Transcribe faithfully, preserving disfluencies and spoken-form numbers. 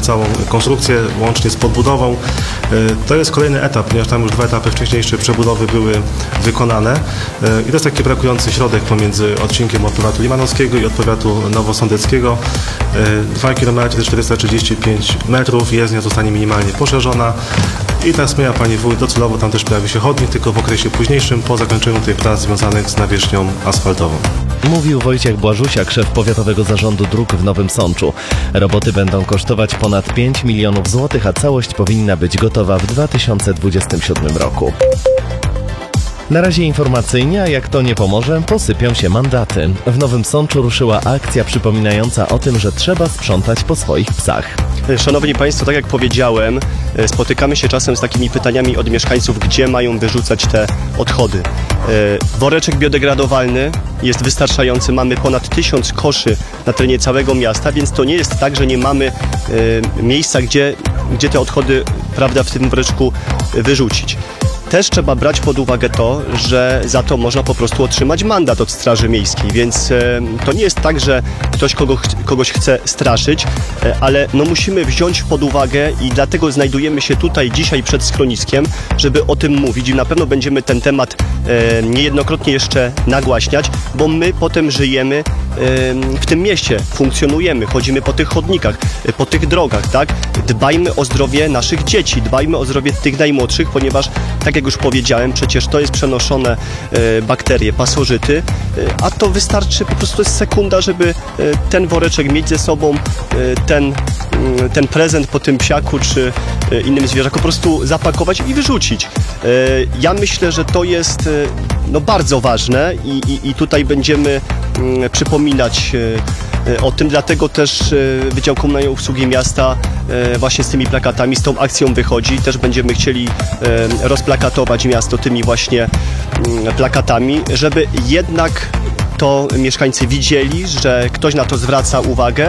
całą konstrukcję, łącznie z podbudową. To jest kolejny etap, ponieważ tam już dwa etapy wcześniejsze przebudowy były wykonane i to jest taki brakujący środek pomiędzy odcinkiem od powiatu limanowskiego i od powiatu nowosądeckiego. dwa kilometry czterysta trzydzieści pięć metrów, jezdnia zostanie minimalnie poszerzona i ta smyja pani wójt, docelowo tam też pojawi się chodnik, tylko w okresie późniejszym po zakończeniu tych prac związanych z nawierzchnią asfaltową. Mówił Wojciech Błażusiak, szef Powiatowego Zarządu Dróg w Nowym Sączu. Roboty będą kosztować ponad pięć milionów złotych, a całość powinna być gotowa w dwa tysiące dwudziestym siódmym roku. Na razie informacyjnie, a jak to nie pomoże, posypią się mandaty. W Nowym Sączu ruszyła akcja przypominająca o tym, że trzeba sprzątać po swoich psach. Szanowni Państwo, tak jak powiedziałem, spotykamy się czasem z takimi pytaniami od mieszkańców, gdzie mają wyrzucać te odchody. Woreczek biodegradowalny jest wystarczający, mamy ponad tysiąc koszy na terenie całego miasta, więc to nie jest tak, że nie mamy miejsca, gdzie, gdzie te odchody, prawda, w tym woreczku wyrzucić. Też trzeba brać pod uwagę to, że za to można po prostu otrzymać mandat od Straży Miejskiej, więc e, to nie jest tak, że ktoś kogo, kogoś chce straszyć, e, ale no musimy wziąć pod uwagę i dlatego znajdujemy się tutaj dzisiaj przed schroniskiem, żeby o tym mówić i na pewno będziemy ten temat e, niejednokrotnie jeszcze nagłaśniać, bo my potem żyjemy e, w tym mieście, funkcjonujemy, chodzimy po tych chodnikach, e, po tych drogach, tak? Dbajmy o zdrowie naszych dzieci, dbajmy o zdrowie tych najmłodszych, ponieważ tak jak już powiedziałem, przecież to jest przenoszone e, bakterie, pasożyty, e, a to wystarczy, po prostu jest sekunda, żeby e, ten woreczek mieć ze sobą, e, ten, e, ten prezent po tym psiaku czy e, innym zwierzaku po prostu zapakować i wyrzucić. E, ja myślę, że to jest e, no, bardzo ważne i, i, i tutaj będziemy e, przypominać e, o tym, dlatego też e, Wydział Komunalnej Obsługi Miasta e, właśnie z tymi plakatami, z tą akcją wychodzi. Też będziemy chcieli e, rozplakatować miasto tymi właśnie m, plakatami, żeby jednak to mieszkańcy widzieli, że ktoś na to zwraca uwagę.